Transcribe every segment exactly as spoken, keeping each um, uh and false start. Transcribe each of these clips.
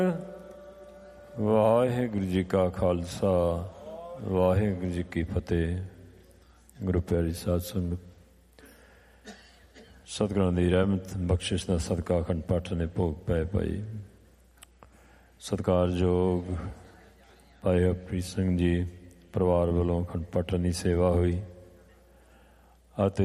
ਵਾਹਿਗੁਰੂ ਜੀ ਕਾ ਖਾਲਸਾ ਵਾਹਿਗੁਰੂ ਜੀ ਕੀ ਫਤਿਹ। ਗੁਰੂ ਪਿਆਰੀ ਸਾਧ ਸੰਗਤ, ਸਤਿਗੁਰਾਂ ਦੀ ਰਹਿਮਤ ਬਖਸ਼ਿਸ਼ ਦਾ ਸਦਕਾ ਅਖੰਡ ਪਾਠ ਨੇ ਭੋਗ ਪਏ ਭਾਈ। ਸਤਿਕਾਰਯੋਗ ਭਾਈ ਹਰਪ੍ਰੀਤ ਸਿੰਘ ਜੀ ਪਰਿਵਾਰ ਵੱਲੋਂ ਅਖੰਡ ਪਾਠ ਦੀ ਸੇਵਾ ਹੋਈ ਅਤੇ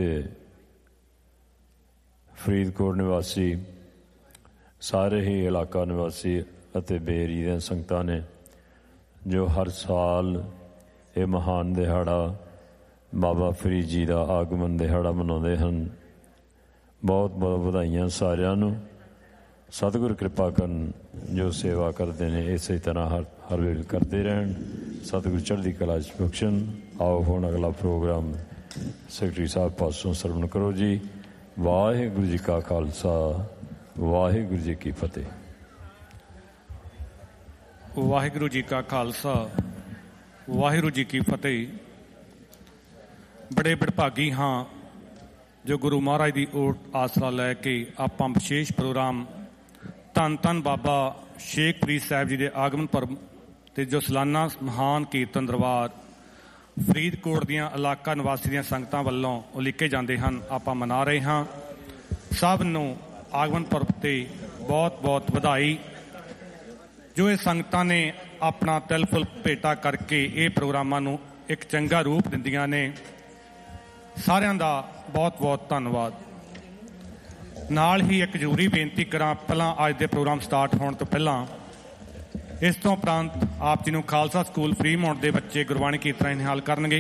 ਫਰੀਦਕੋਟ ਨਿਵਾਸੀ ਸਾਰੇ ਹੀ ਇਲਾਕਾ ਨਿਵਾਸੀ ਅਤੇ ਬੇਰੀ ਦੀਆਂ ਸੰਗਤਾਂ ਨੇ ਜੋ ਹਰ ਸਾਲ ਇਹ ਮਹਾਨ ਦਿਹਾੜਾ ਬਾਬਾ ਫਰੀਦ ਜੀ ਦਾ ਆਗਮਨ ਦਿਹਾੜਾ ਮਨਾਉਂਦੇ ਹਨ। ਬਹੁਤ ਬਹੁਤ ਵਧਾਈਆਂ ਸਾਰਿਆਂ ਨੂੰ। ਸਤਿਗੁਰ ਕਿਰਪਾ ਕਰਨ, ਜੋ ਸੇਵਾ ਕਰਦੇ ਨੇ ਇਸੇ ਤਰ੍ਹਾਂ ਹਰ ਹਰ ਵੇਲੇ ਕਰਦੇ ਰਹਿਣ। ਸਤਿਗੁਰ ਚੜ੍ਹਦੀ ਕਲਾ 'ਚ ਬਖਸ਼ਣ। ਆਓ ਹੁਣ ਅਗਲਾ ਪ੍ਰੋਗਰਾਮ ਸੈਕਟਰੀ ਸਾਹਿਬ ਪਾਸੋਂ ਸਰਵਣ ਕਰੋ ਜੀ। ਵਾਹਿਗੁਰੂ ਜੀ ਕਾ ਖਾਲਸਾ ਵਾਹਿਗੁਰੂ ਜੀ ਕੀ ਫਤਿਹ। ਵਾਹਿਗੁਰੂ ਜੀ ਕਾ ਖਾਲਸਾ ਵਾਹਿਗੁਰੂ ਜੀ ਕੀ ਫਤਿਹ। ਬੜੇ ਬੜਭਾਗੀ ਹਾਂ ਜੋ ਗੁਰੂ ਮਹਾਰਾਜ ਦੀ ਓਟ ਆਸਰਾ ਲੈ ਕੇ ਆਪਾਂ ਵਿਸ਼ੇਸ਼ ਪ੍ਰੋਗਰਾਮ ਧੰਨ ਧੰਨ ਬਾਬਾ ਸ਼ੇਖ ਫਰੀਦ ਸਾਹਿਬ ਜੀ ਦੇ ਆਗਮਨ ਪਰਬ ਅਤੇ ਜੋ ਸਾਲਾਨਾ ਮਹਾਨ ਕੀਰਤਨ ਦਰਬਾਰ ਫਰੀਦਕੋਟ ਦੀਆਂ ਇਲਾਕਾ ਨਿਵਾਸੀ ਦੀਆਂ ਸੰਗਤਾਂ ਵੱਲੋਂ ਉਲੀਕੇ ਜਾਂਦੇ ਹਨ, ਆਪਾਂ ਮਨਾ ਰਹੇ ਹਾਂ। ਸਭ ਨੂੰ ਆਗਮਨ ਪਰਬ 'ਤੇ ਬਹੁਤ ਬਹੁਤ ਵਧਾਈ। ਜੋ ਇਹ ਸੰਗਤਾਂ ਨੇ ਆਪਣਾ ਤਿਲ ਫੁੱਲ ਭੇਟਾ ਕਰਕੇ ਇਹ ਪ੍ਰੋਗਰਾਮਾਂ ਨੂੰ ਇੱਕ ਚੰਗਾ ਰੂਪ ਦਿੰਦੀਆਂ ਨੇ, ਸਾਰਿਆਂ ਦਾ ਬਹੁਤ ਬਹੁਤ ਧੰਨਵਾਦ। ਨਾਲ ਹੀ ਇੱਕ ਜ਼ਰੂਰੀ ਬੇਨਤੀ ਕਰਾਂ ਪਹਿਲਾਂ ਅੱਜ ਦੇ ਪ੍ਰੋਗਰਾਮ ਸਟਾਰਟ ਹੋਣ ਤੋਂ ਪਹਿਲਾਂ। ਇਸ ਤੋਂ ਉਪਰੰਤ ਆਪ ਜੀ ਨੂੰ ਖਾਲਸਾ ਸਕੂਲ ਫਰੀਮੌਂਟ ਦੇ ਬੱਚੇ ਗੁਰਬਾਣੀ ਕੀਰਤਨ ਨਿਹਾਲ ਕਰਨਗੇ।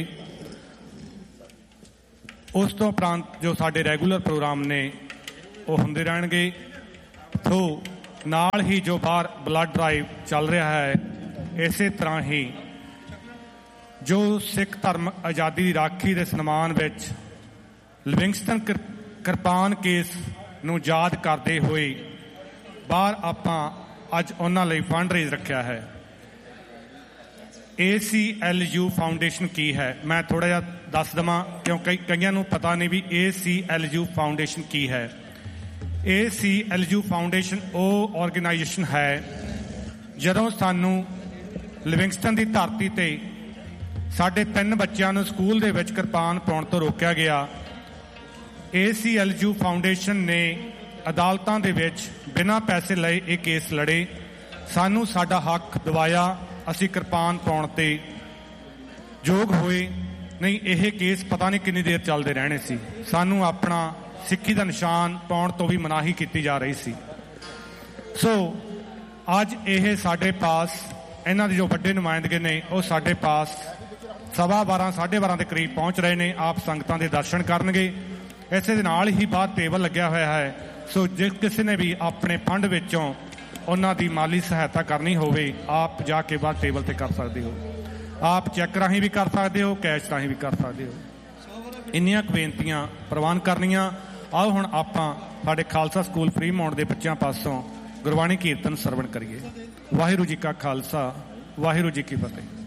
ਉਸ ਤੋਂ ਉਪਰੰਤ ਜੋ ਸਾਡੇ ਰੈਗੂਲਰ ਪ੍ਰੋਗਰਾਮ ਨੇ ਉਹ ਹੁੰਦੇ ਰਹਿਣਗੇ। ਸੋ ਨਾਲ ਹੀ ਜੋ ਬਾਹਰ ਬਲੱਡ ਡਰਾਈਵ ਚੱਲ ਰਿਹਾ ਹੈ, ਇਸੇ ਤਰ੍ਹਾਂ ਹੀ ਜੋ ਸਿੱਖ ਧਰਮ ਆਜ਼ਾਦੀ ਦੀ ਰਾਖੀ ਦੇ ਸਨਮਾਨ ਵਿੱਚ ਲਿਵਿੰਗਸਟਨ ਕਿਰਪਾਨ ਕੇਸ ਨੂੰ ਯਾਦ ਕਰਦੇ ਹੋਏ ਬਾਹਰ ਆਪਾਂ ਅੱਜ ਉਹਨਾਂ ਲਈ ਫੰਡ ਰੇਜ਼ ਰੱਖਿਆ ਹੈ। ਏ ਸੀ ਐਲ ਯੂ ਫਾਊਂਡੇਸ਼ਨ ਕੀ ਹੈ, ਮੈਂ ਥੋੜ੍ਹਾ ਜਿਹਾ ਦੱਸ ਦੇਵਾਂ ਕਿਉਂਕਿ ਕਈਆਂ ਨੂੰ ਪਤਾ ਨਹੀਂ ਵੀ ਏ ਸੀ ਐਲ ਯੂ ਫਾਊਂਡੇਸ਼ਨ ਕੀ ਹੈ। ਏ ਸੀ ਐਲ ਯੂ ਫਾਊਂਡੇਸ਼ਨ ਉਹ ਔਰਗੇਨਾਈਜੇਸ਼ਨ ਹੈ ਜਦੋਂ ਸਾਨੂੰ ਲਿਵਿੰਗਸਟਨ ਦੀ ਧਰਤੀ 'ਤੇ ਸਾਡੇ ਤਿੰਨ ਬੱਚਿਆਂ ਨੂੰ ਸਕੂਲ ਦੇ ਵਿੱਚ ਕਿਰਪਾਨ ਪਾਉਣ ਤੋਂ ਰੋਕਿਆ ਗਿਆ। ਏ ਸੀ ਐਲ ਯੂ ਫਾਊਂਡੇਸ਼ਨ ਨੇ ਅਦਾਲਤਾਂ ਦੇ ਵਿੱਚ ਬਿਨਾਂ ਪੈਸੇ ਲਏ ਇਹ ਕੇਸ ਲੜੇ, ਸਾਨੂੰ ਸਾਡਾ ਹੱਕ ਦਿਵਾਇਆ, ਅਸੀਂ ਕਿਰਪਾਨ ਪਾਉਣ 'ਤੇ ਯੋਗ ਹੋਏ। ਨਹੀਂ ਇਹ ਕੇਸ ਪਤਾ ਨਹੀਂ ਕਿੰਨੀ ਦੇਰ ਚੱਲਦੇ ਰਹਿਣੇ ਸੀ। ਸਾਨੂੰ ਆਪਣਾ ਸਿੱਖੀ ਦਾ ਨਿਸ਼ਾਨ ਪਾਉਣ ਤੋਂ ਵੀ ਮਨਾਹੀ ਕੀਤੀ ਜਾ ਰਹੀ ਸੀ। ਸੋ ਅੱਜ ਇਹ ਸਾਡੇ ਪਾਸ ਇਹਨਾਂ ਦੇ ਜੋ ਵੱਡੇ ਨੁਮਾਇੰਦਗੇ ਨੇ ਉਹ ਸਾਡੇ ਪਾਸ ਸਵਾ ਬਾਰਾਂ ਸਾਢੇ ਬਾਰਾਂ ਦੇ ਕਰੀਬ ਪਹੁੰਚ ਰਹੇ ਨੇ। ਆਪ ਸੰਗਤਾਂ ਦੇ ਦਰਸ਼ਨ ਕਰਨਗੇ। ਇਸੇ ਦੇ ਨਾਲ ਹੀ ਬਾਹਰ ਟੇਬਲ ਲੱਗਿਆ ਹੋਇਆ ਹੈ। ਸੋ ਜੇ ਕਿਸੇ ਨੇ ਵੀ ਆਪਣੇ ਫੰਡ ਵਿੱਚੋਂ ਉਹਨਾਂ ਦੀ ਮਾਲੀ ਸਹਾਇਤਾ ਕਰਨੀ ਹੋਵੇ, ਆਪ ਜਾ ਕੇ ਬਾਹਰ ਟੇਬਲ 'ਤੇ ਕਰ ਸਕਦੇ ਹੋ। ਆਪ ਚੈੱਕ ਰਾਹੀਂ ਵੀ ਕਰ ਸਕਦੇ ਹੋ, ਕੈਸ਼ ਰਾਹੀਂ ਵੀ ਕਰ ਸਕਦੇ ਹੋ। ਇੰਨੀਆਂ ਕੁ ਬੇਨਤੀਆਂ ਪ੍ਰਵਾਨ ਕਰਨੀਆਂ। ਆਓ ਹੁਣ ਆਪਾਂ ਸਾਡੇ ਖਾਲਸਾ ਸਕੂਲ ਫਰੀਮੌਂਟ ਦੇ ਬੱਚਿਆਂ ਪਾਸੋਂ ਗੁਰਬਾਣੀ ਕੀਰਤਨ ਸਰਵਣ ਕਰੀਏ। ਵਾਹਿਗੁਰੂ ਜੀ ਕਾ ਖਾਲਸਾ ਵਾਹਿਗੁਰੂ ਜੀ ਕੀ ਫਤਿਹ।